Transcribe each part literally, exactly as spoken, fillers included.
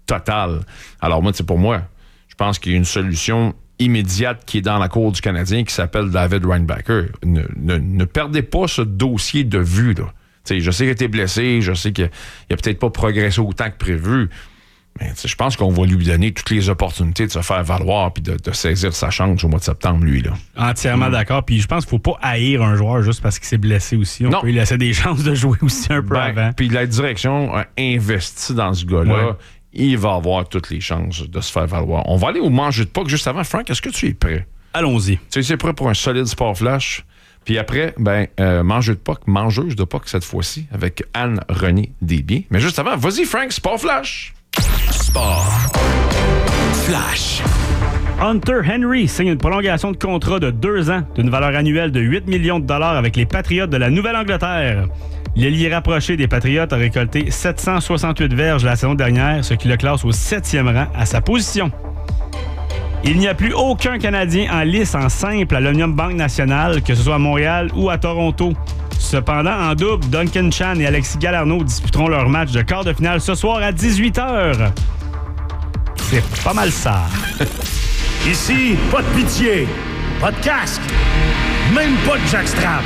totale. Alors moi, c'est pour moi, je pense qu'il y a une solution immédiate qui est dans la cour du Canadien qui s'appelle David Reinbacher. Ne, ne, ne perdez pas ce dossier de vue, là. T'sais, je sais qu'il a été blessé, je sais qu'il n'a peut-être pas progressé autant que prévu, mais je pense qu'on va lui donner toutes les opportunités de se faire valoir puis de, de saisir sa chance au mois de septembre, lui, là. Entièrement mmh. d'accord. Puis je pense qu'il ne faut pas haïr un joueur juste parce qu'il s'est blessé aussi. On non. peut lui laisser des chances de jouer aussi un peu ben, avant. Puis la direction a investi dans ce gars-là. Ouais. Il va avoir toutes les chances de se faire valoir. On va aller au manger de puck juste avant. Frank, est-ce que tu es prêt? Allons-y. Tu es prêt pour un solide sport flash? Puis après, ben, euh, manger de puck, mangeuse de puck cette fois-ci, avec Anne-Renée Desbiens. Mais juste avant, vas-y Frank, sport flash! Sport flash. Hunter Henry signe une prolongation de contrat de deux ans d'une valeur annuelle de huit millions de dollars avec les Patriotes de la Nouvelle-Angleterre. L'ailier rapproché des Patriotes a récolté sept cent soixante-huit verges la saison dernière, ce qui le classe au septième rang à sa position. Il n'y a plus aucun Canadien en lice en simple à l'Omnium Banque Nationale, que ce soit à Montréal ou à Toronto. Cependant, en double, Duncan Chan et Alexis Galarneau disputeront leur match de quart de finale ce soir à dix-huit heures. C'est pas mal ça. Ici, pas de pitié, pas de casque, même pas de jackstrap.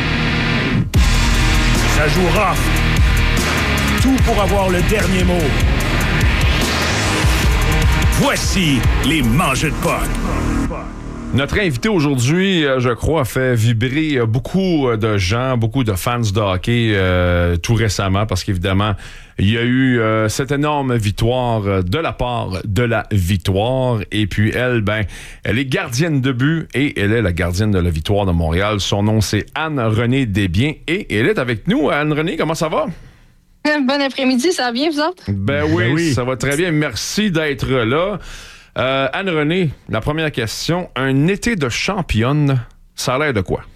Ça joue rough. Tout pour avoir le dernier mot. Voici les mangeux de puck. Notre invité aujourd'hui, je crois, a fait vibrer beaucoup de gens, beaucoup de fans de hockey euh, tout récemment, parce qu'évidemment, il y a eu euh, cette énorme victoire de la part de la victoire. Et puis elle, ben, elle est gardienne de but et elle est la gardienne de la victoire de Montréal. Son nom, c'est Anne-Renée Desbiens et elle est avec nous. Anne-Renée, comment ça va? Bon après-midi, ça va bien, vous autres? Ben oui, ben oui, ça va très bien. Merci d'être là. Euh, Anne-Renée, la première question. Un été de championne, ça a l'air de quoi?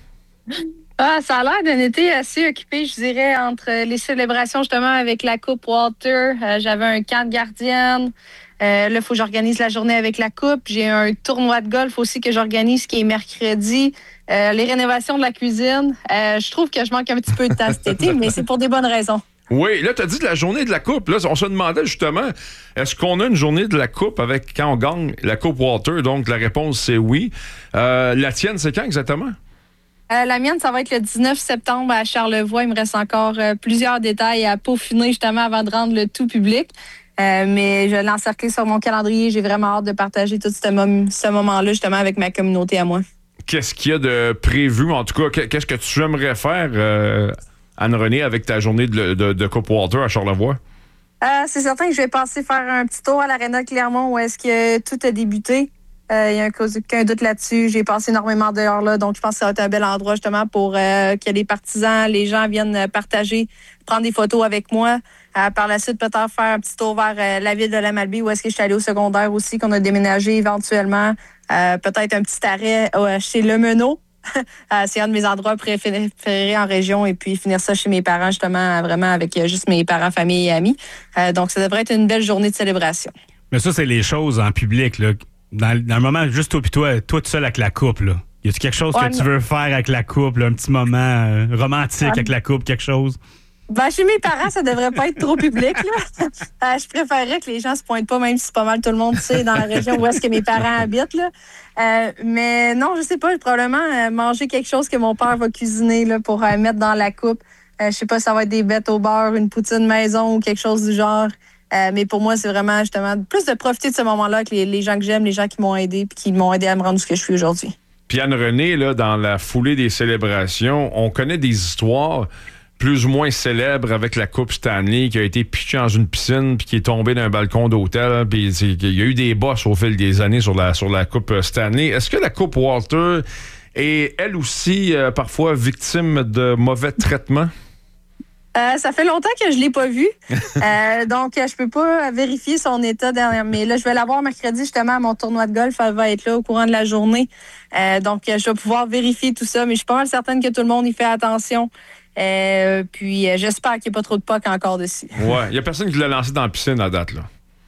Ah, ça a l'air d'un été assez occupé, je dirais, entre les célébrations justement avec la Coupe Walter. Euh, j'avais un camp de gardienne. Euh, là, il faut que j'organise la journée avec la Coupe. J'ai un tournoi de golf aussi que j'organise qui est mercredi. Euh, les rénovations de la cuisine. Euh, je trouve que je manque un petit peu de temps cet été, mais c'est pour des bonnes raisons. Oui, là, tu as dit de la journée de la Coupe. Là, on se demandait justement, est-ce qu'on a une journée de la Coupe avec quand on gagne la Coupe Walter? Donc, la réponse, c'est oui. Euh, la tienne, c'est quand exactement? Euh, la mienne, ça va être le dix-neuf septembre à Charlevoix. Il me reste encore euh, plusieurs détails à peaufiner justement avant de rendre le tout public. Euh, mais je l'ai encerclé sur mon calendrier. J'ai vraiment hâte de partager tout ce, mom- ce moment-là justement avec ma communauté à moi. Qu'est-ce qu'il y a de prévu? En tout cas, qu'est-ce que tu aimerais faire, euh, Anne-Renée, avec ta journée de, de, de Coupe Walter à Charlevoix? Euh, c'est certain que je vais passer faire un petit tour à l'Arena Clermont où est-ce que tout a débuté. Il euh, y a aucun doute là-dessus. J'ai passé énormément d'heures là, donc je pense que ça va être un bel endroit justement pour euh, que les partisans, les gens viennent partager, prendre des photos avec moi. Euh, par la suite, peut-être faire un petit tour vers euh, la ville de la Malbaie où est-ce que je suis allée au secondaire aussi, qu'on a déménagé éventuellement. Euh, peut-être un petit arrêt euh, chez Le Meneau. euh, c'est un de mes endroits préférés en région. Et puis finir ça chez mes parents, justement, vraiment avec euh, juste mes parents, famille et amis. Euh, donc, ça devrait être une belle journée de célébration. Mais ça, c'est les choses en public, là. Dans, dans le moment, juste toi puis toi, toi tout seul avec la coupe, là. Y a-tu quelque chose ouais, que non. tu veux faire avec la coupe, là, un petit moment euh, romantique ouais. avec la coupe, quelque chose? Ben, chez mes parents, ça devrait pas être trop public, là. Euh, je préférerais que les gens se pointent pas, même si c'est pas mal tout le monde sait dans la région où est-ce que mes parents habitent, là. Euh, mais non, je sais pas, probablement euh, manger quelque chose que mon père va cuisiner, là, pour euh, mettre dans la coupe. Euh, je sais pas si ça va être des bêtes au beurre, une poutine maison ou quelque chose du genre. Euh, mais pour moi, c'est vraiment justement plus de profiter de ce moment-là avec les, les gens que j'aime, les gens qui m'ont aidé puis qui m'ont aidé à me rendre ce que je suis aujourd'hui. Puis Anne-Renée, là, dans la foulée des célébrations, on connaît des histoires plus ou moins célèbres avec la Coupe Stanley qui a été pitchée dans une piscine puis qui est tombée d'un balcon d'hôtel. Puis il y a eu des bosses au fil des années sur la, sur la Coupe Stanley. Est-ce que la Coupe Walter est, elle aussi, euh, parfois victime de mauvais traitements? Euh, ça fait longtemps que je l'ai pas vu. Euh, donc, je peux pas vérifier son état dernier. Mais là, je vais l'avoir mercredi, justement, à mon tournoi de golf. Elle va être là au courant de la journée. Euh, donc, je vais pouvoir vérifier tout ça. Mais je suis pas mal certaine que tout le monde y fait attention. Euh, puis, j'espère qu'il n'y a pas trop de puck encore dessus. Ouais. Il y a personne qui l'a lancé dans la piscine à date, là.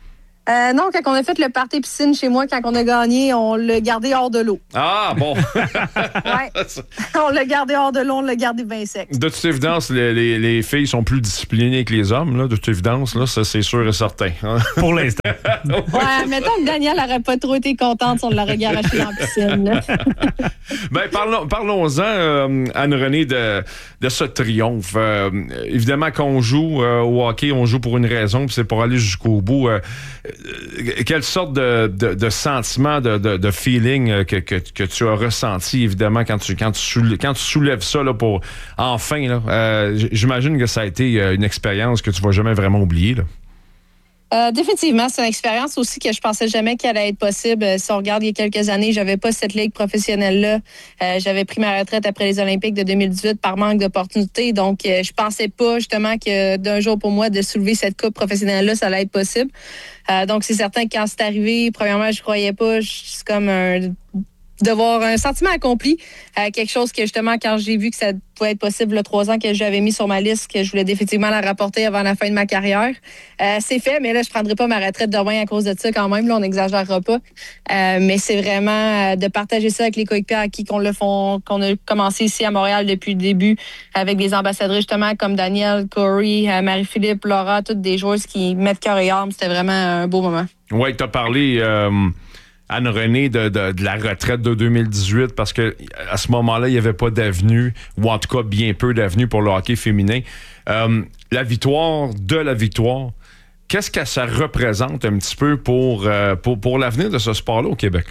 Euh, non, quand on a fait le party piscine chez moi, quand on a gagné, on l'a gardé hors de l'eau. Ah, bon. Ouais. On l'a gardé hors de l'eau, on l'a gardé bien sec. De toute évidence, les, les, les filles sont plus disciplinées que les hommes, là, de toute évidence, là, ça c'est sûr et certain. Pour l'instant. Ouais, mettons que Daniel n'aurait pas trop été contente si on l'aurait garoché dans la piscine. Là. Ben, parlons, parlons-en, euh, Anne-Renée, de, de ce triomphe. Euh, évidemment, quand on joue euh, au hockey, on joue pour une raison, puis c'est pour aller jusqu'au bout. Euh, quelle sorte de, de, de sentiment, de, de, de feeling que, que, que tu as ressenti, évidemment, quand tu, quand tu, soulèves, quand tu soulèves ça là, pour enfin, là, euh, j'imagine que ça a été une expérience que tu vas jamais vraiment oublier, là. Euh, définitivement, c'est une expérience aussi que je pensais jamais qu'elle allait être possible. Euh, si on regarde il y a quelques années, j'avais pas cette ligue professionnelle-là. Euh, j'avais pris ma retraite après les Olympiques de deux mille dix-huit par manque d'opportunités. Donc, euh, je pensais pas justement que d'un jour pour moi de soulever cette coupe professionnelle-là, ça allait être possible. Euh, donc, c'est certain que quand c'est arrivé, premièrement, je croyais pas. C'est comme un devoir, un sentiment accompli. Euh, quelque chose que justement, quand j'ai vu que ça pouvait être possible, le trois ans que j'avais mis sur ma liste, que je voulais définitivement la rapporter avant la fin de ma carrière. Euh, c'est fait, mais là, je prendrai pas ma retraite demain à cause de ça quand même. Là, on n'exagérera pas. Euh, mais c'est vraiment de partager ça avec les coéquipiers à qui qu'on le font, qu'on a commencé ici à Montréal depuis le début, avec des ambassadrices justement comme Daniel, Corey, Marie-Philippe, Laura, toutes des joueuses qui mettent cœur et âme. C'était vraiment un beau moment. Oui, tu as parlé... Euh... Anne-Renée, de, de, de la retraite de deux mille dix-huit, parce que à ce moment-là, il n'y avait pas d'avenue, ou en tout cas bien peu d'avenue pour le hockey féminin. Euh, la victoire de la victoire, qu'est-ce que ça représente un petit peu pour, euh, pour, pour l'avenir de ce sport-là au Québec?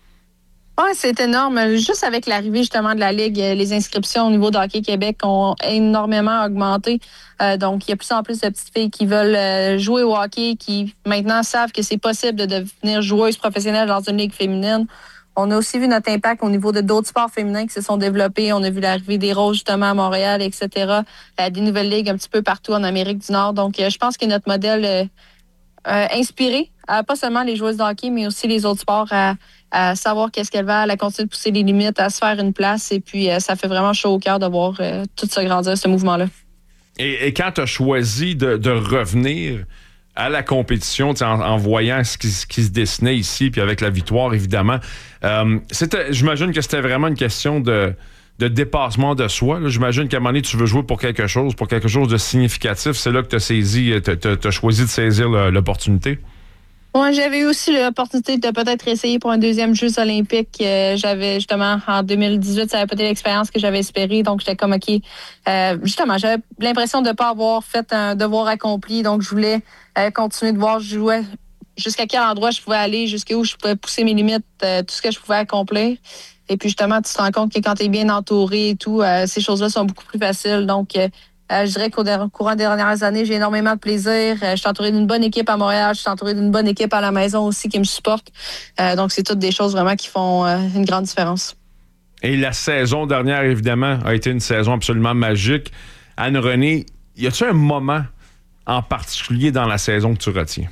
Oui, c'est énorme. Juste avec l'arrivée justement de la Ligue, les inscriptions au niveau de Hockey Québec ont énormément augmenté. Euh, donc, il y a plus en plus de petites filles qui veulent jouer au hockey, qui maintenant savent que c'est possible de devenir joueuse professionnelle dans une ligue féminine. On a aussi vu notre impact au niveau de d'autres sports féminins qui se sont développés. On a vu l'arrivée des Roses justement à Montréal, et cetera. Euh, des nouvelles ligues un petit peu partout en Amérique du Nord. Donc, je pense que notre modèle euh, euh, inspiré, euh, pas seulement les joueuses de hockey, mais aussi les autres sports à à savoir qu'est-ce qu'elle va, à continuer de pousser les limites, à se faire une place. Et puis, euh, ça fait vraiment chaud au cœur de voir euh, tout ça grandir, ce mouvement-là. Et, et quand tu as choisi de, de revenir à la compétition, en, en voyant ce qui, ce qui se dessinait ici, puis avec la victoire, évidemment, euh, c'était, j'imagine que c'était vraiment une question de, de dépassement de soi. Là. J'imagine qu'à un moment donné, tu veux jouer pour quelque chose, pour quelque chose de significatif. C'est là que tu as saisi, tu as choisi de saisir l'opportunité. Oui, j'avais aussi l'opportunité de peut-être essayer pour un deuxième Jeux olympique. Euh, j'avais justement, en deux mille dix-huit, ça avait pas été l'expérience que j'avais espérée. Donc, j'étais comme, OK, euh, justement, j'avais l'impression de ne pas avoir fait un devoir accompli. Donc, je voulais euh, continuer de voir je jouais jusqu'à quel endroit je pouvais aller, jusqu'où je pouvais pousser mes limites, euh, tout ce que je pouvais accomplir. Et puis, justement, tu te rends compte que quand tu es bien entouré et tout, euh, ces choses-là sont beaucoup plus faciles. Donc, euh, Euh, je dirais qu'au courant des dernières années, j'ai énormément de plaisir. Euh, je suis entourée d'une bonne équipe à Montréal. Je suis entourée d'une bonne équipe à la maison aussi qui me supporte. Euh, donc, c'est toutes des choses vraiment qui font euh, une grande différence. Et la saison dernière, évidemment, a été une saison absolument magique. Anne-Renée, y a-t-il un moment en particulier dans la saison que tu retiens?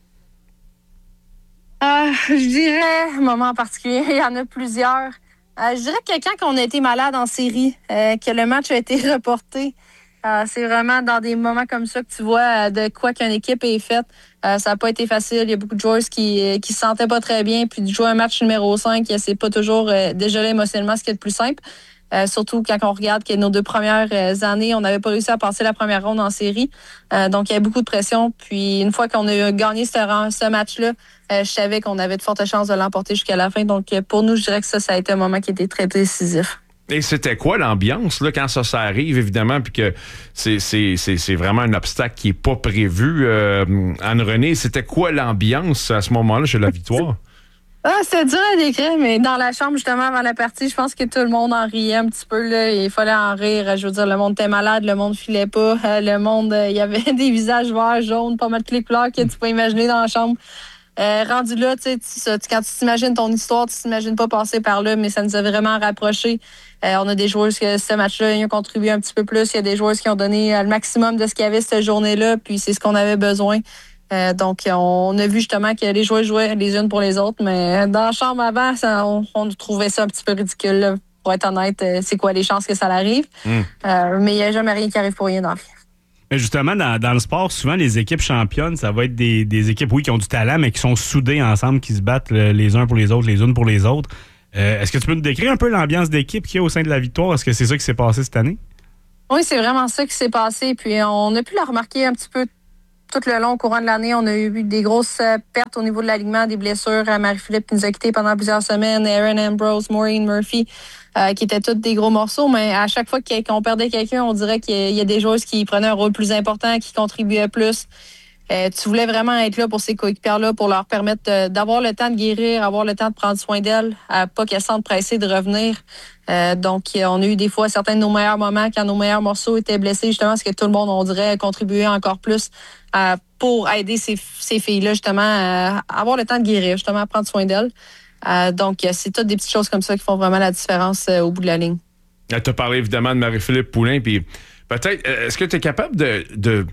Euh, je dirais un moment en particulier. Il y en a plusieurs. Euh, je dirais que quand on a été malade en série, euh, que le match a été reporté, Euh, c'est vraiment dans des moments comme ça que tu vois euh, de quoi qu'une équipe est faite. Euh, ça n'a pas été facile. Il y a beaucoup de joueurs qui ne se sentaient pas très bien. Puis de jouer un match numéro cinq, c'est pas toujours euh, déjà là émotionnellement ce qui est le plus simple. Euh, surtout quand on regarde que nos deux premières euh, années, on n'avait pas réussi à passer la première ronde en série. Euh, donc, il y avait beaucoup de pression. Puis une fois qu'on a gagné ce, ce match-là, euh, je savais qu'on avait de fortes chances de l'emporter jusqu'à la fin. Donc, pour nous, je dirais que ça, ça a été un moment qui était très décisif. Et c'était quoi l'ambiance là, quand ça, ça arrive, évidemment, puis que c'est, c'est, c'est, c'est vraiment un obstacle qui n'est pas prévu? Euh, Anne-Renée, c'était quoi l'ambiance à ce moment-là chez la victoire? Ah, c'est dur à décrire, mais dans la chambre, justement, avant la partie, je pense que tout le monde en riait un petit peu. Là, il fallait en rire. Je veux dire, le monde était malade, le monde filait pas. Euh, le monde, euh, il y avait des visages verts, jaunes, pas mal toutes les couleurs que tu peux imaginer dans la chambre. Euh, rendu là, tu sais, quand tu t'imagines ton histoire, tu t'imagines pas passer par là, mais ça nous a vraiment rapprochés. Euh, on a des joueurs qui, ce match-là, ils ont contribué un petit peu plus. Il y a des joueurs qui ont donné le maximum de ce qu'il y avait cette journée-là, puis c'est ce qu'on avait besoin. Euh, donc, on a vu justement que les joueurs jouaient les unes pour les autres, mais dans la chambre avant, ça, on, on trouvait ça un petit peu ridicule, là. Pour être honnête, c'est quoi les chances que ça l'arrive? Mm. Euh, mais il n'y a jamais rien qui arrive pour rien dans la vie. Mais justement, dans, dans le sport, souvent, les équipes championnes, ça va être des, des équipes, oui, qui ont du talent, mais qui sont soudées ensemble, qui se battent les uns pour les autres, les unes pour les autres. Euh, est-ce que tu peux nous décrire un peu l'ambiance d'équipe qu'il y a au sein de la Victoire? Est-ce que c'est ça qui s'est passé cette année? Oui, c'est vraiment ça qui s'est passé. Puis on a pu le remarquer un petit peu tout le long, au courant de l'année. On a eu des grosses pertes au niveau de l'alignement, des blessures. Marie-Philippe nous a quittés pendant plusieurs semaines. Aaron Ambrose, Maureen Murphy, euh, qui étaient tous des gros morceaux. Mais à chaque fois qu'on perdait quelqu'un, on dirait qu'il y a des joueurs qui prenaient un rôle plus important, qui contribuaient plus. Euh, tu voulais vraiment être là pour ces coéquipières-là, pour leur permettre euh, d'avoir le temps de guérir, avoir le temps de prendre soin d'elles, à pas qu'elles se sentent pressées de revenir. Euh, donc, on a eu des fois certains de nos meilleurs moments quand nos meilleurs morceaux étaient blessés, justement, parce que tout le monde, on dirait, contribuait encore plus euh, pour aider ces, ces filles-là, justement, à avoir le temps de guérir, justement, à prendre soin d'elles. Euh, donc, c'est toutes des petites choses comme ça qui font vraiment la différence euh, au bout de la ligne. Tu as parlé évidemment de Marie-Philippe Poulin, puis peut-être, est-ce que tu es capable de... de...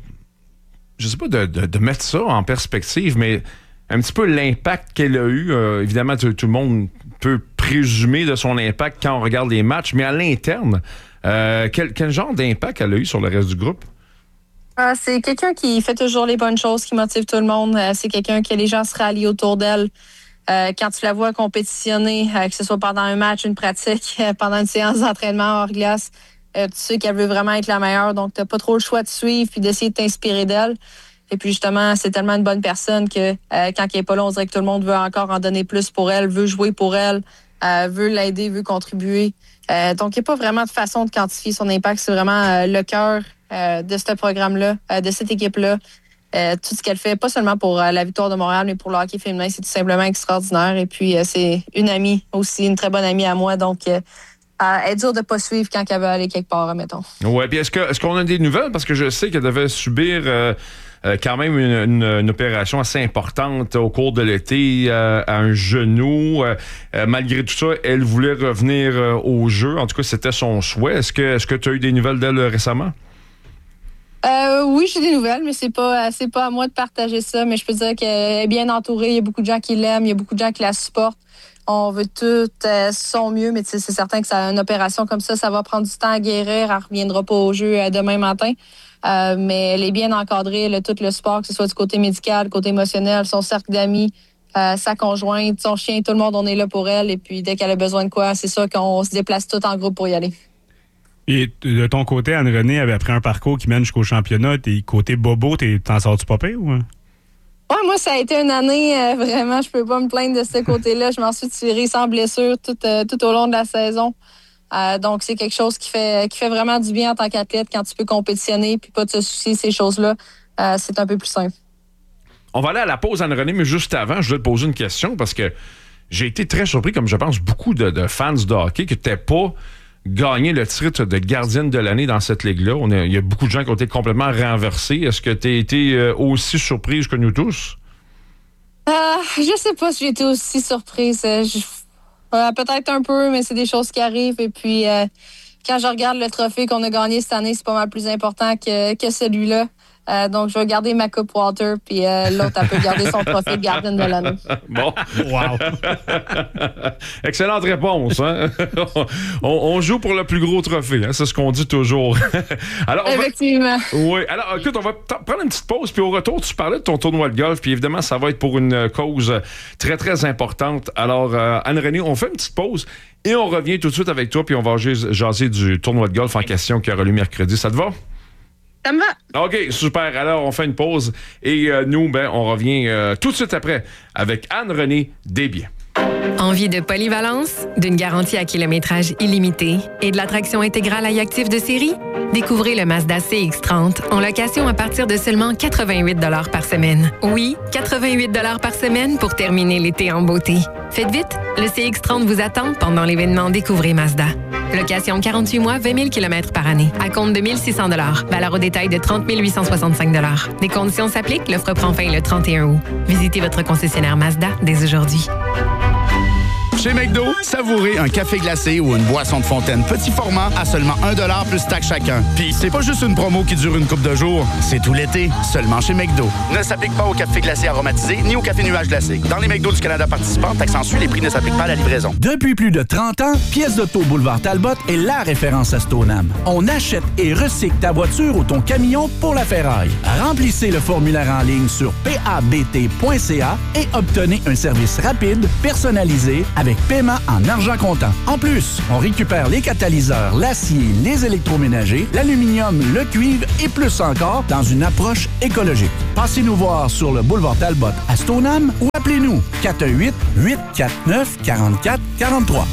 je sais pas, de, de, de mettre ça en perspective, mais un petit peu l'impact qu'elle a eu. Euh, évidemment, tout, tout le monde peut présumer de son impact quand on regarde les matchs, mais à l'interne, euh, quel, quel genre d'impact elle a eu sur le reste du groupe? Euh, c'est quelqu'un qui fait toujours les bonnes choses, qui motive tout le monde. Euh, c'est quelqu'un que les gens se rallient autour d'elle. Euh, quand tu la vois compétitionner, euh, que ce soit pendant un match, une pratique, euh, pendant une séance d'entraînement hors glace, Euh, tu sais qu'elle veut vraiment être la meilleure, donc tu n'as pas trop le choix de suivre puis d'essayer de t'inspirer d'elle. Et puis justement, c'est tellement une bonne personne que euh, quand elle n'est pas là, on dirait que tout le monde veut encore en donner plus pour elle, veut jouer pour elle, euh, veut l'aider, veut contribuer. Euh, donc, il n'y a pas vraiment de façon de quantifier son impact. C'est vraiment euh, le cœur euh, de ce programme-là, euh, de cette équipe-là. Euh, tout ce qu'elle fait, pas seulement pour euh, la victoire de Montréal, mais pour le hockey féminin, c'est tout simplement extraordinaire. Et puis, euh, c'est une amie aussi, une très bonne amie à moi. Donc, euh, elle est dure de ne pas suivre quand elle veut aller quelque part, mettons. Oui, puis est-ce que est-ce qu'on a des nouvelles? Parce que je sais qu'elle devait subir euh, euh, quand même une, une, une opération assez importante au cours de l'été euh, à un genou. Euh, euh, malgré tout ça, elle voulait revenir euh, au jeu. En tout cas, c'était son souhait. Est-ce que est-ce que tu as eu des nouvelles d'elle récemment? Euh, oui, j'ai des nouvelles, mais c'est pas c'est pas à moi de partager ça. Mais je peux dire qu'elle est bien entourée. Il y a beaucoup de gens qui l'aiment. Il y a beaucoup de gens qui la supportent. On veut tout euh, son mieux, mais c'est certain que ça, une opération comme ça, ça va prendre du temps à guérir. Elle ne reviendra pas au jeu euh, demain matin. Euh, mais elle est bien encadrée. Elle a tout le sport, que ce soit du côté médical, du côté émotionnel, son cercle d'amis, euh, sa conjointe, son chien, tout le monde, on est là pour elle. Et puis, dès qu'elle a besoin de quoi, c'est ça qu'on se déplace tout en groupe pour y aller. Et de ton côté, Anne-Renée, après un parcours qui mène jusqu'au championnat, t'es côté bobo, t'en sors-tu pas pire ou... Ouais, moi, ça a été une année, euh, vraiment, je peux pas me plaindre de ce côté-là. Je m'en suis tirée sans blessure tout, euh, tout au long de la saison. Euh, donc, c'est quelque chose qui fait, qui fait vraiment du bien en tant qu'athlète quand tu peux compétitionner puis pas te soucier de ces choses-là. Euh, c'est un peu plus simple. On va aller à la pause, Anne-Renée, mais juste avant, je voulais te poser une question parce que j'ai été très surpris, comme je pense beaucoup de, de fans de hockey, que tu n'aies pas gagné le titre de gardienne de l'année dans cette ligue-là. On a, il y a beaucoup de gens qui ont été complètement renversés. Est-ce que tu as été euh, aussi surprise que nous tous? Euh, je sais pas si j'ai été aussi surprise. Je, euh, peut-être un peu, mais c'est des choses qui arrivent. Et puis, euh, quand je regarde le trophée qu'on a gagné cette année, c'est pas mal plus important que, que celui-là. Euh, donc, je vais garder ma Coupe Walter, puis euh, l'autre, elle peut garder son trophée de gardienne de l'année. Bon. Wow. Excellente réponse. Hein? on, on joue pour le plus gros trophée. Hein? C'est ce qu'on dit toujours. Alors, on Effectivement. Va... Oui. Alors, écoute, on va prendre une petite pause, puis au retour, tu parlais de ton tournoi de golf, puis évidemment, ça va être pour une cause très, très importante. Alors, euh, Anne-Renée, on fait une petite pause et on revient tout de suite avec toi, puis on va jaser du tournoi de golf en question qui aura lieu mercredi. Ça te va? Ça me va. OK, super. Alors, on fait une pause et euh, nous, ben, on revient euh, tout de suite après avec Anne-Renée Desbiens. Envie de polyvalence, d'une garantie à kilométrage illimité et de l'attraction intégrale à actif de série? Découvrez le Mazda C X trente en location à partir de seulement quatre-vingt-huit dollars par semaine. Oui, quatre-vingt-huit dollars par semaine pour terminer l'été en beauté. Faites vite, le C X trente vous attend pendant l'événement Découvrez Mazda. Location quarante-huit mois, vingt mille kilomètres par année. À compte de mille six cents dollars. Valeur au détail de trente mille huit cent soixante-cinq dollars. Des conditions s'appliquent. L'offre prend fin le trente et un août. Visitez votre concessionnaire Mazda dès aujourd'hui. Chez McDo, savourez un café glacé ou une boisson de fontaine petit format à seulement un dollar plus taxe chacun. Puis c'est pas juste une promo qui dure une couple de jours, c'est tout l'été, seulement chez McDo. Ne s'applique pas au café glacé aromatisé ni au café nuage glacé. Dans les McDo du Canada participants, taxe en suit, les prix ne s'appliquent pas à la livraison. Depuis plus de trente ans, Pièces d'auto Boulevard Talbot est la référence à Stoneham. On achète et recycle ta voiture ou ton camion pour la ferraille. Remplissez le formulaire en ligne sur p a b t point c a et obtenez un service rapide, personnalisé, avec paiement en argent comptant. En plus, on récupère les catalyseurs, l'acier, les électroménagers, l'aluminium, le cuivre et plus encore dans une approche écologique. Passez-nous voir sur le boulevard Talbot à Stoneham ou appelez-nous quatre un huit, huit quatre neuf, quatre quatre quatre trois.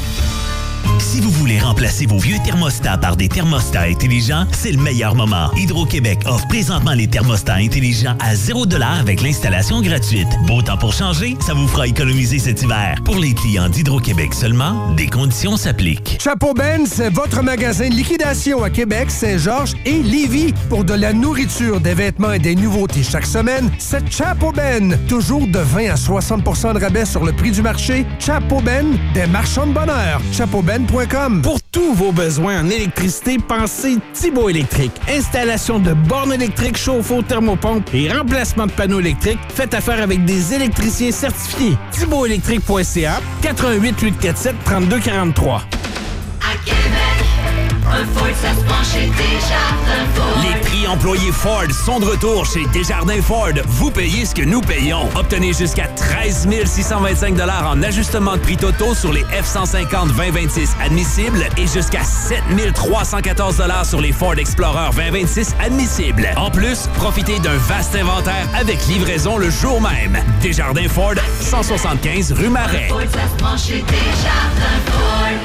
Si vous voulez remplacer vos vieux thermostats par des thermostats intelligents, c'est le meilleur moment. Hydro-Québec offre présentement les thermostats intelligents à zéro dollar avec l'installation gratuite. Beau temps pour changer, ça vous fera économiser cet hiver. Pour les clients d'Hydro-Québec seulement, des conditions s'appliquent. Chapeau Ben, c'est votre magasin de liquidation à Québec, Saint-Georges et Lévis. Pour de la nourriture, des vêtements et des nouveautés chaque semaine, c'est Chapeau Ben. Toujours de vingt à soixante pour cent de rabais sur le prix du marché. Chapeau Ben, des marchands de bonheur. chapeau ben point com. Pour tous vos besoins en électricité, pensez Thibaut Électrique. Installation de bornes électriques, chauffe-eau, thermopompe et remplacement de panneaux électriques. Faites affaire avec des électriciens certifiés. thibaut électrique point c a, quatre un huit, huit quatre sept, trois deux quatre trois. À Québec, un Ford, ça se prend chez Desjardins Ford. Les prix employés Ford sont de retour chez Desjardins Ford. Vous payez ce que nous payons. Obtenez jusqu'à treize mille six cent vingt-cinq dollars en ajustement de prix totaux sur les F cent cinquante vingt vingt-six admissibles et jusqu'à sept mille trois cent quatorze dollars sur les Ford Explorer vingt vingt-six admissibles. En plus, profitez d'un vaste inventaire avec livraison le jour même. Desjardins Ford, cent soixante-quinze rue Marais. Un Ford, ça se prend chez Desjardins Ford.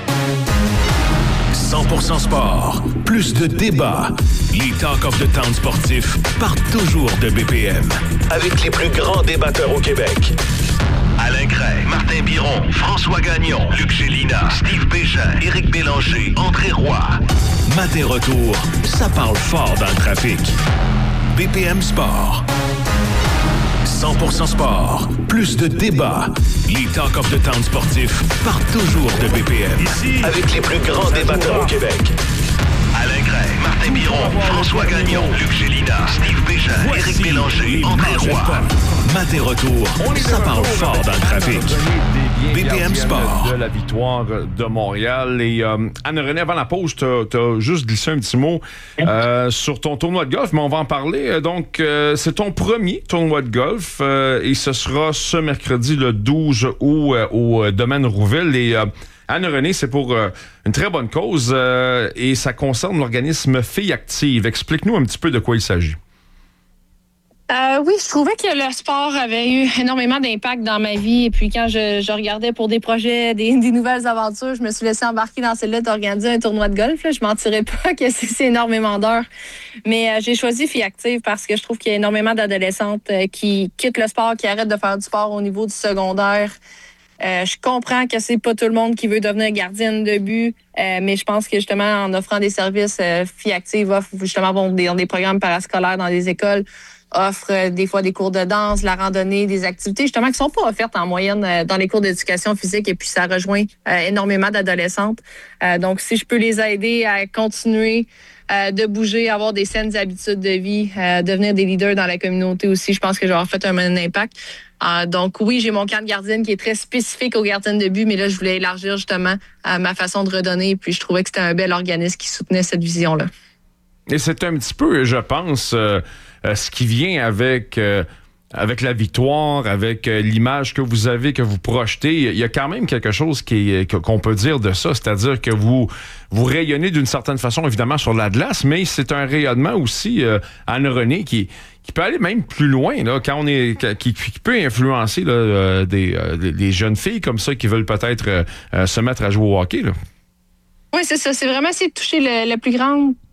cent pour cent sport, plus de débats. Les Talk of the Town sportifs partent toujours de B P M. Avec les plus grands débatteurs au Québec. Alain Gray, Martin Biron, François Gagnon, Luc Gélina, Steve Bégin, Éric Bélanger, André Roy. Matin retour, ça parle fort dans le trafic. B P M Sport. cent pour cent sport, plus de débats. Les Talk of the Town sportifs partent toujours de B P M. Ici, avec les plus grands débatteurs au Québec. Alain Gray, Martin Biron, François Gagnon, Luc Gélina, Steve Bégin, Éric Bélanger, André Roy. Matin retour, ça parle fort dans le trafic. B P M Sport. De la victoire de Montréal. Et euh, Anne-Renée, avant la pause, tu as juste glissé un petit mot euh, sur ton tournoi de golf, mais on va en parler. Donc, euh, c'est ton premier tournoi de golf euh, et ce sera ce mercredi, le douze août, euh, au domaine Rouville. Et euh, Anne-Renée, c'est pour euh, une très bonne cause euh, et ça concerne l'organisme Filles Actives. Explique-nous un petit peu de quoi il s'agit. Euh, oui, je trouvais que le sport avait eu énormément d'impact dans ma vie. Et puis quand je, je regardais pour des projets, des, des nouvelles aventures, je me suis laissée embarquer dans celle-là d'organiser un tournoi de golf. Là. Je ne mentirais pas que c'est, c'est énormément d'heures. Mais euh, j'ai choisi Filles Actives parce que je trouve qu'il y a énormément d'adolescentes euh, qui quittent le sport, qui arrêtent de faire du sport au niveau du secondaire. Euh, je comprends que c'est pas tout le monde qui veut devenir gardienne de but, euh, mais je pense que justement, en offrant des services, euh, Filles Actives offre justement bon, des, des programmes parascolaires dans des écoles, offre euh, des fois des cours de danse, la randonnée, des activités justement qui sont pas offertes en moyenne euh, dans les cours d'éducation physique, et puis ça rejoint euh, énormément d'adolescentes. Euh, donc, si je peux les aider à continuer euh, de bouger, avoir des saines habitudes de vie, euh, devenir des leaders dans la communauté aussi, je pense que j'aurai fait un, un impact. Euh, donc oui, j'ai mon camp de gardienne qui est très spécifique aux gardiennes de but, mais là, je voulais élargir justement euh, ma façon de redonner, puis je trouvais que c'était un bel organisme qui soutenait cette vision-là. Et c'est un petit peu, je pense, euh, euh, ce qui vient avec, euh, avec la victoire, avec euh, l'image que vous avez, que vous projetez. Il y a quand même quelque chose qui est, qu'on peut dire de ça, c'est-à-dire que vous, vous rayonnez d'une certaine façon, évidemment, sur la glace, mais c'est un rayonnement aussi, euh, Anne-Renée, qui, qui peut aller même plus loin, là, quand on est, qui, qui peut influencer là, euh, des, euh, des jeunes filles comme ça qui veulent peut-être euh, se mettre à jouer au hockey, là. Oui, c'est ça. C'est vraiment essayer de toucher le, le plus grand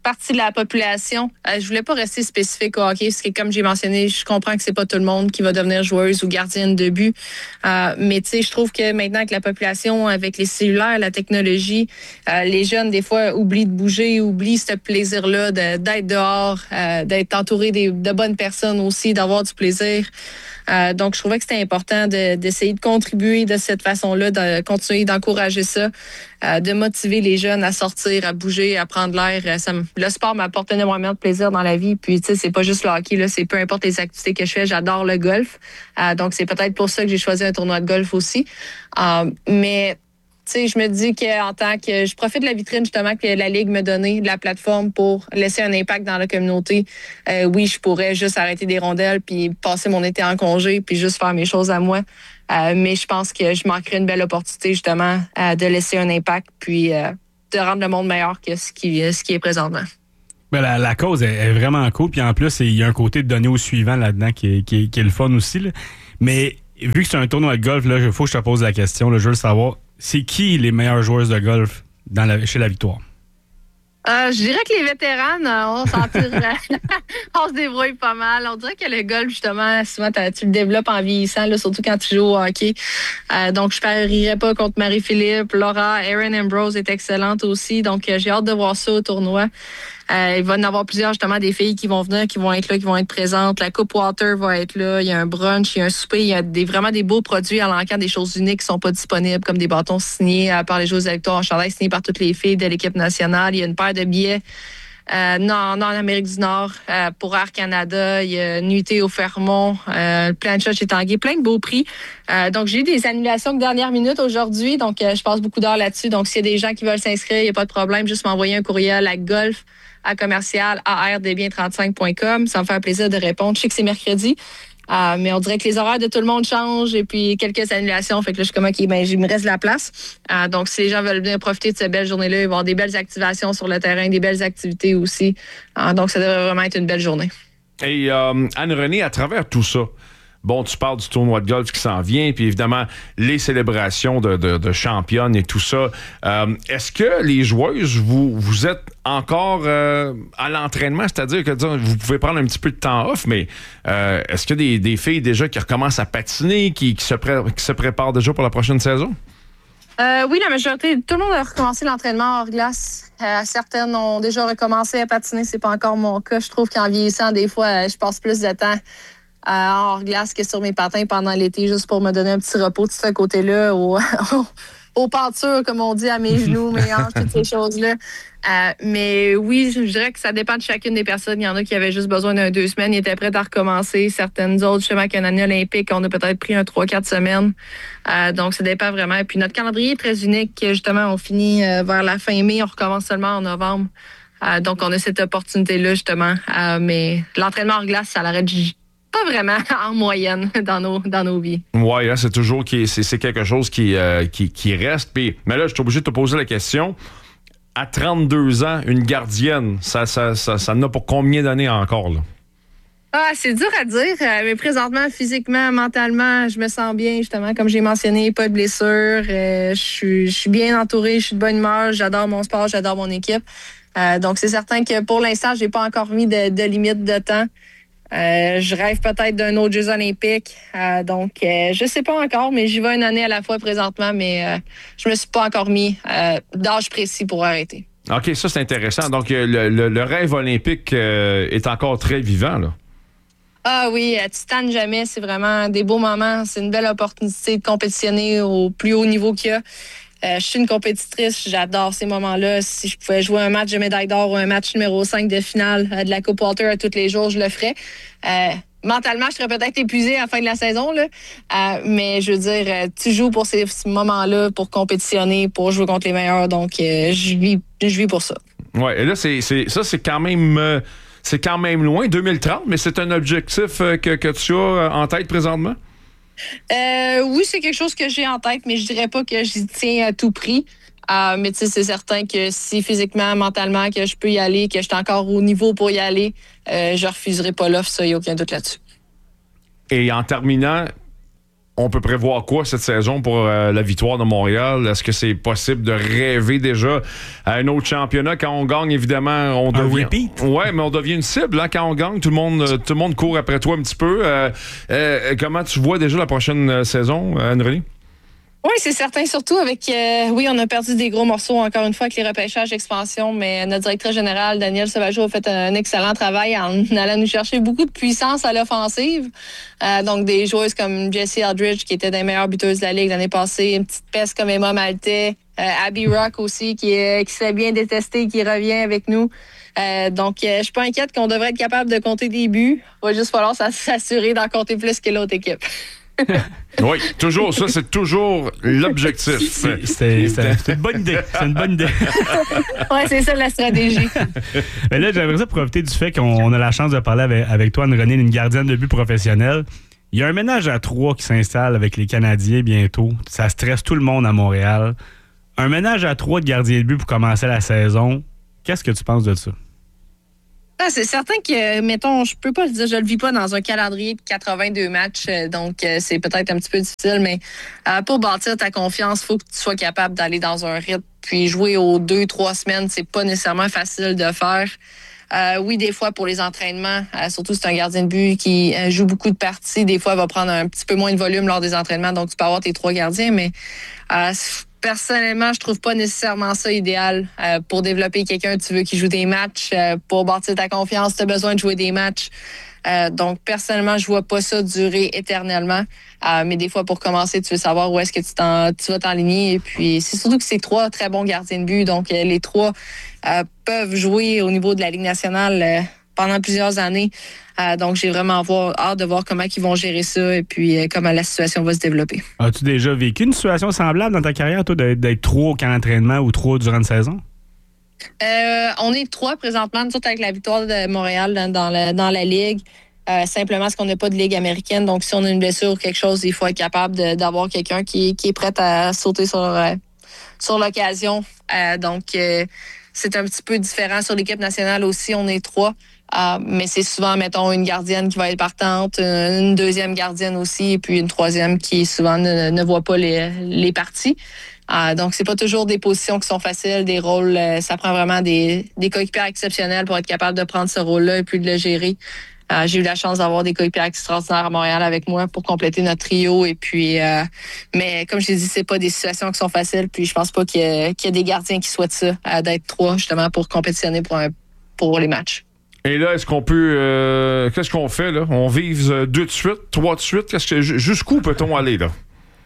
partie de la population. Euh, je voulais pas rester spécifique au hockey, parce que comme j'ai mentionné, je comprends que c'est pas tout le monde qui va devenir joueuse ou gardienne de but. Euh, mais tu sais, je trouve que maintenant avec la population, avec les cellulaires, la technologie, euh, les jeunes, des fois, oublient de bouger, oublient ce plaisir-là de, d'être dehors, euh, d'être entouré des, de bonnes personnes aussi, d'avoir du plaisir. Euh, donc, je trouvais que c'était important de, d'essayer de contribuer de cette façon-là, de continuer d'encourager ça, euh, de motiver les jeunes à sortir, à bouger, à prendre l'air. Ça me, le sport m'apporte énormément de plaisir dans la vie. Puis, tu sais, c'est pas juste le hockey, là, c'est peu importe les activités que je fais. J'adore le golf. Euh, donc, c'est peut-être pour ça que j'ai choisi un tournoi de golf aussi. Euh, mais... Tu sais, je me dis qu'en tant que... Je profite de la vitrine, justement, que la Ligue me donnait, de la plateforme pour laisser un impact dans la communauté. Euh, oui, je pourrais juste arrêter des rondelles puis passer mon été en congé puis juste faire mes choses à moi. Euh, mais je pense que je manquerais une belle opportunité, justement, euh, de laisser un impact puis euh, de rendre le monde meilleur que ce qui, ce qui est présentement. Ben, la, la cause est, est vraiment cool. Puis en plus, il y a un côté de donner au suivant là-dedans qui est, qui est, qui est le fun aussi. Là. Mais vu que c'est un tournoi de golf, il faut que je te pose la question. Là, je veux le savoir. C'est qui les meilleures joueuses de golf dans la, chez la Victoire? Euh, je dirais que les vétérans, on s'en tire, on se débrouille pas mal. On dirait que le golf, justement, souvent, tu le développes en vieillissant, là, surtout quand tu joues au hockey. Euh, donc, je parierais pas contre Marie-Philippe. Laura, Erin Ambrose est excellente aussi. Donc, euh, j'ai hâte de voir ça au tournoi. Euh, il va y en avoir plusieurs, justement, des filles qui vont venir, qui vont être là, qui vont être présentes. La Coupe Water va être là. Il y a un brunch, il y a un souper. Il y a des, vraiment des beaux produits à l'encan, des choses uniques qui sont pas disponibles, comme des bâtons signés euh, par les joueuses de la Victoire en chandail signés par toutes les filles de l'équipe nationale. Il y a une paire de billets euh, non, non, en Amérique du Nord euh, pour Air Canada. Il y a une nuitée au Fermont, euh, plein de choses chez Tanguay, plein de beaux prix. Euh, donc, j'ai eu des annulations de dernière minute aujourd'hui. Donc, euh, je passe beaucoup d'heures là-dessus. Donc, s'il y a des gens qui veulent s'inscrire, il n'y a pas de problème. Juste m'envoyer un courriel à golf à commercial a r d bien trente-cinq point com. Ça me fait un plaisir de répondre. Je sais que c'est mercredi, euh, mais on dirait que les horaires de tout le monde changent et puis quelques annulations. Fait que là, je suis comme, OK, ben, il me reste de la place. Euh, donc, si les gens veulent venir profiter de cette belle journée-là, il va y avoir des belles activations sur le terrain, des belles activités aussi. Euh, donc, ça devrait vraiment être une belle journée. Et euh, Anne-Renée, à travers tout ça, bon, tu parles du tournoi de golf qui s'en vient, puis évidemment, les célébrations de, de, de championnes et tout ça. Euh, est-ce que les joueuses, vous, vous êtes encore euh, à l'entraînement? C'est-à-dire que dire, vous pouvez prendre un petit peu de temps off, mais euh, est-ce qu'il y a des, des filles déjà qui recommencent à patiner, qui, qui, se pré- qui se préparent déjà pour la prochaine saison? Euh, oui, la majorité, tout le monde a recommencé l'entraînement hors glace. Euh, certaines ont déjà recommencé à patiner, c'est pas encore mon cas. Je trouve qu'en vieillissant, des fois, je passe plus de temps Euh, hors glace que sur mes patins pendant l'été, juste pour me donner un petit repos de ce côté-là, aux, aux pentures, comme on dit, à mes genoux, mes hanches, toutes ces choses-là. Euh, mais oui, je dirais que ça dépend de chacune des personnes. Il y en a qui avaient juste besoin d'un deux semaines, ils étaient prêts à recommencer. Certaines autres, justement, avec une année olympique, on a peut-être pris un trois quatre semaines. Euh, donc, ça dépend vraiment. Et puis, notre calendrier est très unique. Justement, on finit euh, vers la fin mai, on recommence seulement en novembre. Euh, donc, on a cette opportunité-là, justement. Euh, mais l'entraînement hors glace, ça l'arrête pas vraiment en moyenne dans nos, dans nos vies. Oui, hein, c'est toujours qui, c'est, c'est quelque chose qui, euh, qui, qui reste. Puis, mais là, je suis obligé de te poser la question. À trente-deux ans, une gardienne, ça, ça, ça, ça en a pour combien d'années encore, là? Ah, c'est dur à dire, euh, mais présentement, physiquement, mentalement, je me sens bien, justement. Comme j'ai mentionné, pas de blessure. Euh, je suis, je suis bien entourée, je suis de bonne humeur, j'adore mon sport, j'adore mon équipe. Euh, donc, c'est certain que pour l'instant, j'ai pas encore mis de, de limite de temps. Euh, je rêve peut-être d'un autre Jeux olympiques. Euh, donc, euh, je sais pas encore, mais j'y vais une année à la fois présentement, mais euh, je me suis pas encore mis euh, d'âge précis pour arrêter. OK, ça, c'est intéressant. Donc, le, le, le rêve olympique euh, est encore très vivant, là. Ah oui, à Titane jamais, c'est vraiment des beaux moments. C'est une belle opportunité de compétitionner au plus haut niveau qu'il y a. Euh, je suis une compétitrice, j'adore ces moments-là. Si je pouvais jouer un match de médaille d'or ou un match numéro cinq de finale euh, de la Coupe Walter à tous les jours, je le ferais. Euh, mentalement, je serais peut-être épuisée à la fin de la saison, là. Euh, mais je veux dire, euh, tu joues pour ces, ces moments-là, pour compétitionner, pour jouer contre les meilleurs. Donc, euh, je vis, je vis pour ça. Oui, et là, c'est, c'est, ça, c'est quand même... Euh, c'est quand même loin, deux mille trente, mais c'est un objectif euh, que, que tu as en tête présentement? Euh, oui, c'est quelque chose que j'ai en tête, mais je dirais pas que j'y tiens à tout prix. Euh, mais tu sais, c'est certain que si physiquement, mentalement, que je peux y aller, que je suis encore au niveau pour y aller, euh, je refuserai pas l'offre, ça, il n'y a aucun doute là-dessus. Et en terminant, on peut prévoir quoi cette saison pour euh, la victoire de Montréal? Est-ce que c'est possible de rêver déjà à un autre championnat? Quand on gagne, évidemment, on devient... Ouais, mais on devient une cible. Hein? Quand on gagne, tout le monde, tout le monde court après toi un petit peu. Euh, euh, comment tu vois déjà la prochaine saison, Anne-Renée? Oui, c'est certain, surtout avec... Euh, oui, on a perdu des gros morceaux, encore une fois, avec les repêchages d'expansion, mais notre directrice générale, Danielle Sauvageau, a fait un excellent travail en allant nous chercher beaucoup de puissance à l'offensive. Euh, donc, des joueuses comme Jessie Aldridge, qui était des meilleures buteuses de la Ligue l'année passée, une petite peste comme Emma Maltais, euh, Abby Rock aussi, qui, est, qui s'est bien détestée, qui revient avec nous. Euh, donc, euh, je suis pas inquiète qu'on devrait être capable de compter des buts. Il va juste falloir s'assurer d'en compter plus que l'autre équipe. Oui, toujours, ça, c'est toujours l'objectif. C'est, c'est, c'est, c'est une bonne idée. C'est une bonne idée. Oui, c'est ça la stratégie. Mais là, j'aimerais ça profiter du fait qu'on a la chance de parler avec, avec toi, Anne-Renée, une gardienne de but professionnelle. Il y a un ménage à trois qui s'installe avec les Canadiens bientôt. Ça stresse tout le monde à Montréal. Un ménage à trois de gardiens de but pour commencer la saison. Qu'est-ce que tu penses de ça? Ah, c'est certain que, mettons, je peux pas le dire, je le vis pas dans un calendrier de quatre-vingt-deux matchs, euh, donc euh, c'est peut-être un petit peu difficile, mais euh, pour bâtir ta confiance, il faut que tu sois capable d'aller dans un rythme, puis jouer aux deux, trois semaines, c'est pas nécessairement facile de faire. Euh, oui, des fois, pour les entraînements, euh, surtout si c'est un gardien de but qui euh, joue beaucoup de parties, des fois, il va prendre un petit peu moins de volume lors des entraînements, donc tu peux avoir tes trois gardiens, mais euh, personnellement, je trouve pas nécessairement ça idéal. Euh, pour développer quelqu'un, tu veux qu'il joue des matchs. Euh, pour bâtir ta confiance, tu as besoin de jouer des matchs. Euh, donc, personnellement, je vois pas ça durer éternellement. Euh, mais des fois, pour commencer, tu veux savoir où est-ce que tu, t'en, tu vas t'enligner. Et puis, c'est surtout que c'est trois très bons gardiens de but. Donc, euh, les trois euh, peuvent jouer au niveau de la Ligue nationale euh, pendant plusieurs années. Euh, donc, j'ai vraiment voir, hâte de voir comment ils vont gérer ça et puis euh, comment la situation va se développer. As-tu déjà vécu une situation semblable dans ta carrière, toi, d'être, d'être trop au camp d'entraînement ou trop durant une saison? Euh, on est trois présentement, tout avec la victoire de Montréal dans, dans, la, dans la Ligue. Euh, simplement parce qu'on n'a pas de Ligue américaine. Donc, si on a une blessure ou quelque chose, il faut être capable de, d'avoir quelqu'un qui, qui est prêt à sauter sur, euh, sur l'occasion. Euh, donc, euh, c'est un petit peu différent sur l'équipe nationale aussi. On est trois. Uh, mais c'est souvent, mettons, une gardienne qui va être partante, une deuxième gardienne aussi, et puis une troisième qui souvent ne, ne voit pas les, les parties. Uh, donc, c'est pas toujours des positions qui sont faciles, des rôles. Euh, ça prend vraiment des, des coéquipiers exceptionnels pour être capable de prendre ce rôle-là et puis de le gérer. Uh, j'ai eu la chance d'avoir des coéquipiers extraordinaires à Montréal avec moi pour compléter notre trio. Et puis, euh, mais comme je l'ai dit, c'est pas des situations qui sont faciles. Puis, je pense pas qu'il y a, qu'il y a des gardiens qui souhaitent ça, uh, d'être trois justement pour compétitionner pour, un, pour les matchs. Et là, est-ce qu'on peut... Euh, qu'est-ce qu'on fait, là? On vise deux de suite, trois de suite? Qu'est-ce que, jusqu'où peut-on aller, là?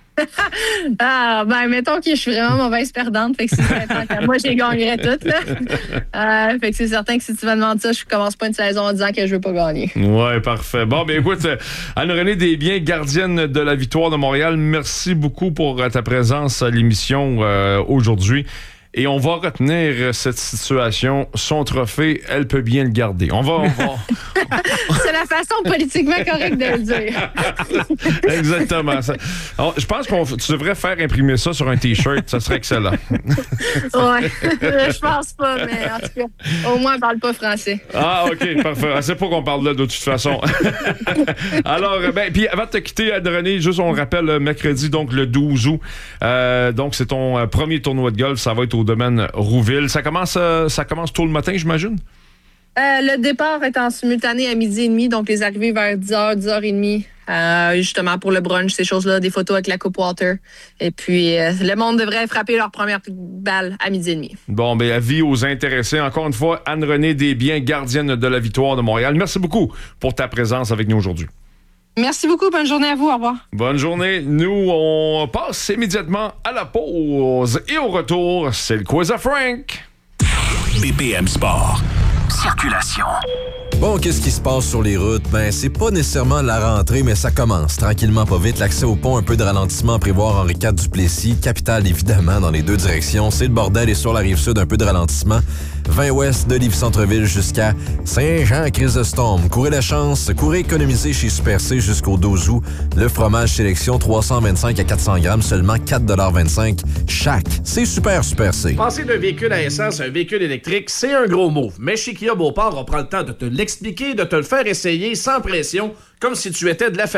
ah, ben, mettons que je suis vraiment mauvaise perdante. Fait que si c'est moi, j'ai gagnerais toutes, là. Euh, fait que c'est certain que si tu me demandes ça, je commence pas une saison en disant que je veux pas gagner. Ouais, parfait. Bon, ben écoute, Anne-Renée Desbiens, gardienne de la victoire de Montréal, merci beaucoup pour ta présence à l'émission euh, aujourd'hui. Et on va retenir cette situation. Son trophée, elle peut bien le garder. On va... On va... C'est la façon politiquement correcte de le dire. Exactement. Ça, alors, je pense que tu devrais faire imprimer ça sur un T-shirt. Ça serait excellent. Ouais, je pense pas, mais en tout cas, au moins, on parle pas français. Ah, OK, parfait. C'est pas qu'on parle là de toute façon. Alors, ben, puis avant de te quitter, Anne-Renée, juste on rappelle, mercredi, donc le douze août. Euh, donc, c'est ton euh, premier tournoi de golf. Ça va être au domaine Rouville. Ça commence, euh, ça commence tôt le matin, j'imagine? Euh, le départ est en simultané à midi et demi, donc les arrivées vers dix heures, dix heures trente, euh, justement pour le brunch, ces choses-là, des photos avec la Coupe Walter. Et puis, euh, le monde devrait frapper leur première balle à midi et demi. Bon, ben avis aux intéressés. Encore une fois, Anne-Renée Desbiens, gardienne de la victoire de Montréal. Merci beaucoup pour ta présence avec nous aujourd'hui. Merci beaucoup. Bonne journée à vous. Au revoir. Bonne journée. Nous, on passe immédiatement à la pause. Et au retour, c'est le quiz à Frank. B P M Sport. Circulation. Bon, qu'est-ce qui se passe sur les routes? Ben, c'est pas nécessairement la rentrée, mais ça commence. Tranquillement, pas vite. L'accès au pont, un peu de ralentissement à prévoir. Henri quatre Duplessis, capitale évidemment, dans les deux directions. C'est le bordel et sur la rive sud, un peu de ralentissement. vingt ouest de Lévis-Centreville jusqu'à Saint-Jean-Chrysostome. Courez la chance, courez économiser chez Super C jusqu'au douze août. Le fromage sélection trois cent vingt-cinq à quatre cents grammes, seulement quatre dollars vingt-cinq chaque. C'est super Super C. Passer d'un véhicule à essence à un véhicule électrique, c'est un gros move. Mais chez Kia Beauport, on prend le temps de te l'expliquer, de te le faire essayer sans pression, comme si tu étais de la famille.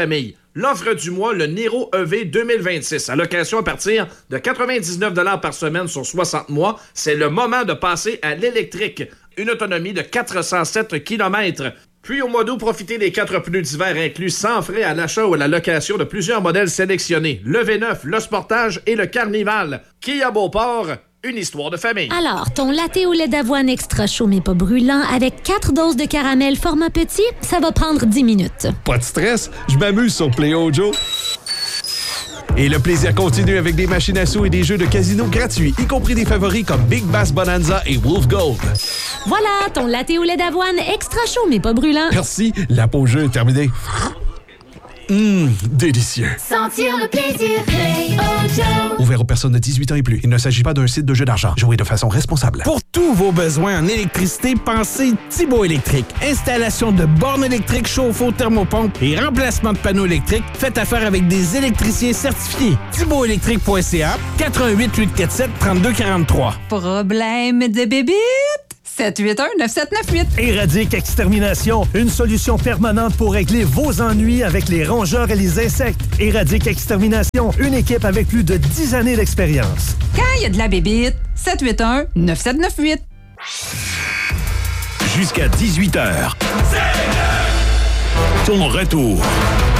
L'offre du mois, le Niro E V deux mille vingt-six. À location à partir de quatre-vingt-dix-neuf dollars par semaine sur soixante mois. C'est le moment de passer à l'électrique. Une autonomie de quatre cent sept kilomètres. Puis au mois d'août, profitez des quatre pneus d'hiver inclus sans frais à l'achat ou à la location de plusieurs modèles sélectionnés. Le V neuf, le Sportage et le Carnival. Kia Beauport, une histoire de famille. Alors, ton latte au lait d'avoine extra chaud mais pas brûlant avec quatre doses de caramel format petit, ça va prendre dix minutes. Pas de stress, je m'amuse sur Play Ojo. Et le plaisir continue avec des machines à sous et des jeux de casino gratuits, y compris des favoris comme Big Bass Bonanza et Wolf Gold. Voilà, ton latte au lait d'avoine extra chaud mais pas brûlant. Merci, la pause jeu est terminée. Hum, délicieux. Sentir le plaisir, Play Ojo. Ouvert aux personnes de dix-huit ans et plus. Il ne s'agit pas d'un site de jeu d'argent. Jouez de façon responsable. Pour tous vos besoins en électricité, pensez Thibaut Électrique. Installation de bornes électriques chauffe-eau thermopompe et remplacement de panneaux électriques. Faites affaire avec des électriciens certifiés. thibaut électrique point c a, quatre un huit, huit quatre sept, trois deux quatre trois. Problème de bébite? sept huit un neuf sept neuf huit. Éradique Extermination, une solution permanente pour régler vos ennuis avec les rongeurs et les insectes. Éradique Extermination, une équipe avec plus de dix années d'expérience. Quand il y a de la bébite, sept huit un neuf sept neuf huit. Jusqu'à dix-huit heures. Ton retour